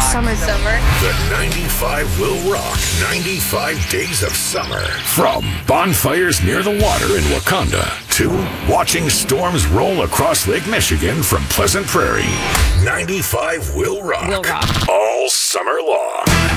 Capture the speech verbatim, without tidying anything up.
Summer. Summer. The ninety-five will rock. ninety-five days of summer. From bonfires near the water in Wakanda to watching storms roll across Lake Michigan from Pleasant Prairie. ninety-five will rock. Will rock. All summer long.